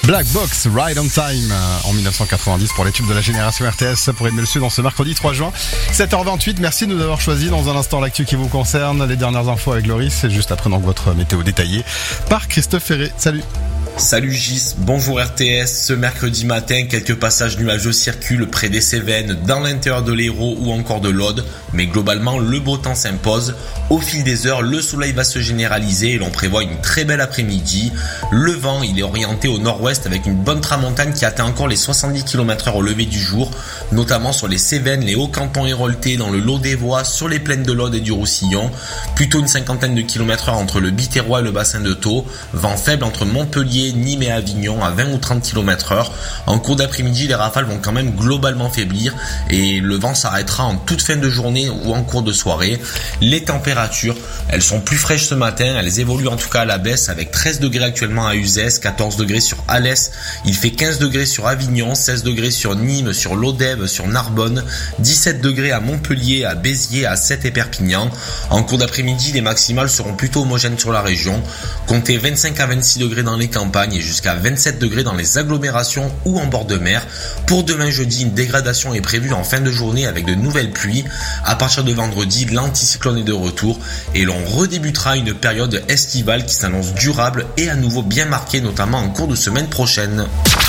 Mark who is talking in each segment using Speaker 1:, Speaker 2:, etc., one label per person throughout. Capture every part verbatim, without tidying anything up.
Speaker 1: Black Box, Ride on Time, en dix-neuf cent quatre-vingt-dix pour les tubes de la génération R T S pour Edmel Sud dans ce mercredi trois juin, sept heures vingt-huit. Merci de nous avoir choisi. Dans un instant, l'actu qui vous concerne, les dernières infos avec Loris, et juste après donc votre météo détaillée par Christophe Ferré. Salut.
Speaker 2: Salut Gis, bonjour R T S. Ce mercredi matin, quelques passages nuageux circulent près des Cévennes, dans l'intérieur de l'Hérault ou encore de l'Aude, mais globalement le beau temps s'impose. Au fil des heures, le soleil va se généraliser et l'on prévoit une très belle après-midi. Le vent, il est orienté au nord-ouest avec une bonne tramontane qui atteint encore les soixante-dix kilomètres heure au lever du jour, notamment sur les Cévennes, les Hauts-Cantons héroltais, dans le Lot des Voies, sur les plaines de l'Aude et du Roussillon. Plutôt une cinquantaine de kilomètres heure entre le Biterrois et le bassin de Thau. Vent faible entre Montpellier, Nîmes et Avignon à vingt ou trente kilomètres heure. En cours d'après-midi, les rafales vont quand même globalement faiblir et le vent s'arrêtera en toute fin de journée ou en cours de soirée. Les températures, elles sont plus fraîches ce matin, elles évoluent en tout cas à la baisse avec treize degrés actuellement à Uzès, quatorze degrés sur Alès, il fait quinze degrés sur Avignon, seize degrés sur Nîmes, sur Lodève, sur Narbonne, dix-sept degrés à Montpellier, à Béziers, à Sète et Perpignan. En cours d'après-midi, les maximales seront plutôt homogènes sur la région. Comptez vingt-cinq à vingt-six degrés dans les campagnes et jusqu'à vingt-sept degrés dans les agglomérations ou en bord de mer. Pour demain jeudi, une dégradation est prévue en fin de journée avec de nouvelles pluies. À partir de vendredi, l'anticyclone est de retour et l'on redébutera une période estivale qui s'annonce durable et à nouveau bien marquée, notamment en cours de semaine prochaine.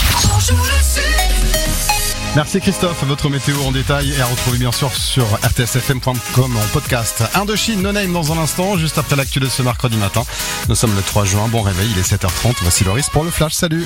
Speaker 1: Merci Christophe, votre météo en détail est à retrouver bien sûr sur r t s f m point com en podcast. Indochine, No Name dans un instant, juste après l'actu de ce mercredi matin. Nous sommes le trois juin, bon réveil, il est sept heures trente, voici Loris pour le Flash, salut.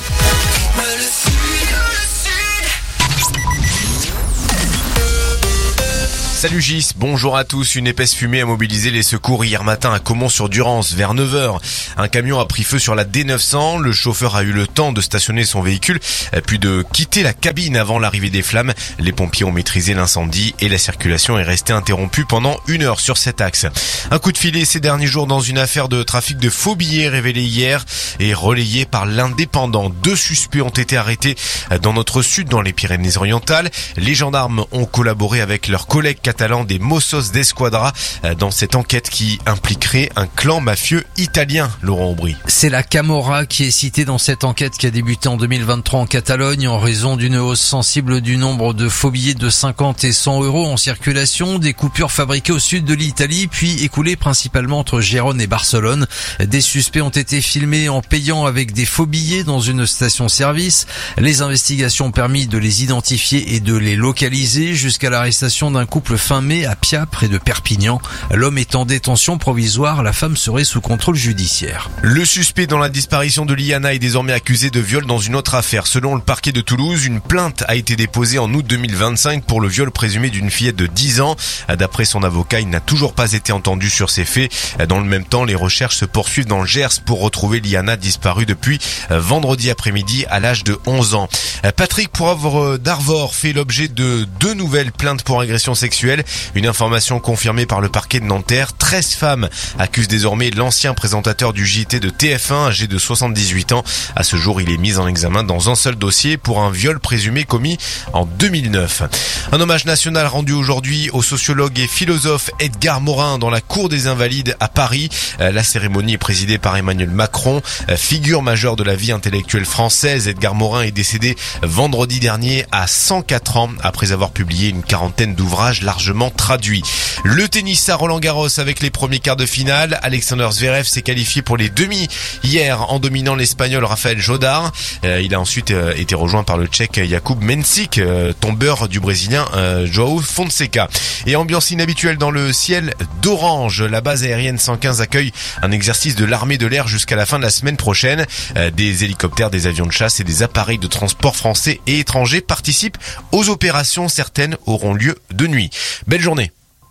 Speaker 3: Salut Gis, bonjour à tous. Une épaisse fumée a mobilisé les secours hier matin à Caumont-sur-Durance vers neuf heures. Un camion a pris feu sur la D neuf cents. Le chauffeur a eu le temps de stationner son véhicule puis de quitter la cabine avant l'arrivée des flammes. Les pompiers ont maîtrisé l'incendie et la circulation est restée interrompue pendant une heure sur cet axe. Un coup de filet ces derniers jours dans une affaire de trafic de faux billets révélée hier et relayée par l'Indépendant. Deux suspects ont été arrêtés dans notre sud, dans les Pyrénées-Orientales. Les gendarmes ont collaboré avec leurs collègues catalan des Mossos d'Esquadra dans cette enquête qui impliquerait un clan mafieux italien, Laurent Aubry.
Speaker 4: C'est la Camorra qui est citée dans cette enquête qui a débuté en deux mille vingt-trois en Catalogne en raison d'une hausse sensible du nombre de faux billets de cinquante et cent euros en circulation, des coupures fabriquées au sud de l'Italie puis écoulées principalement entre Gérone et Barcelone. Des suspects ont été filmés en payant avec des faux billets dans une station-service. Les investigations ont permis de les identifier et de les localiser jusqu'à l'arrestation d'un couple fin mai à Pia, près de Perpignan. L'homme est en détention provisoire, la femme serait sous contrôle judiciaire.
Speaker 3: Le suspect dans la disparition de Liana est désormais accusé de viol dans une autre affaire. Selon le parquet de Toulouse, une plainte a été déposée en août deux mille vingt-cinq pour le viol présumé d'une fillette de dix ans. D'après son avocat, il n'a toujours pas été entendu sur ces faits. Dans le même temps, les recherches se poursuivent dans le Gers pour retrouver Liana disparue depuis vendredi après-midi à l'âge de onze ans. Patrick Poivre d'Arvor fait l'objet de deux nouvelles plaintes pour agression sexuelle. Une information confirmée par le parquet de Nanterre. treize femmes accusent désormais l'ancien présentateur du J T de T F un, âgé de soixante-dix-huit ans. À ce jour, il est mis en examen dans un seul dossier pour un viol présumé commis en deux mille neuf. Un hommage national rendu aujourd'hui au sociologue et philosophe Edgar Morin dans la Cour des Invalides à Paris. La cérémonie est présidée par Emmanuel Macron. Figure majeure de la vie intellectuelle française, Edgar Morin est décédé vendredi dernier à cent quatre ans après avoir publié une quarantaine d'ouvrages largement traduits. Le tennis à Roland-Garros avec les premiers quarts de finale. Alexander Zverev s'est qualifié pour les demi hier en dominant l'Espagnol Rafael Jodar. Euh, il a ensuite euh, été rejoint par le Tchèque Jakub Mensik, euh, tombeur du Brésilien euh, João Fonseca. Et ambiance inhabituelle dans le ciel d'Orange. La base aérienne cent quinze accueille un exercice de l'armée de l'air jusqu'à la fin de la semaine prochaine. Euh, des hélicoptères, des avions de chasse et des appareils de transport français et étrangers participent aux opérations. Certaines auront lieu de nuit. Belle journée.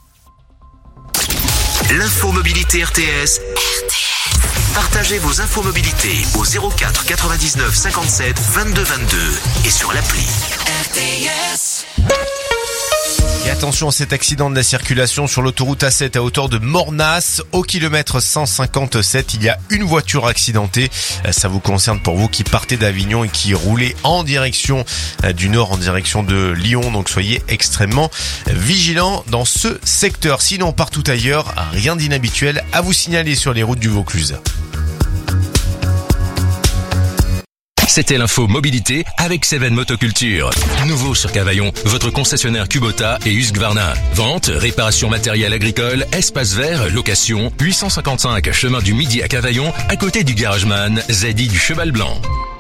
Speaker 5: L'info mobilité R T S. R T S. Partagez vos infos mobilité au zéro quatre quatre-vingt-dix-neuf cinquante-sept vingt-deux vingt-deux et sur l'appli R T S.
Speaker 3: Et attention à cet accident de la circulation sur l'autoroute A sept à hauteur de Mornas. Au kilomètre cent cinquante-sept, il y a une voiture accidentée. Ça vous concerne pour vous qui partez d'Avignon et qui roulez en direction du nord, en direction de Lyon. Donc soyez extrêmement vigilants dans ce secteur. Sinon, partout ailleurs, rien d'inhabituel à vous signaler sur les routes du Vaucluse.
Speaker 6: C'était l'info mobilité avec Seven Motoculture. Nouveau sur Cavaillon, votre concessionnaire Kubota et Husqvarna. Vente, réparation matériel agricole, espace vert, location, huit cent cinquante-cinq chemin du Midi à Cavaillon, à côté du Garageman, Zadi du Cheval Blanc.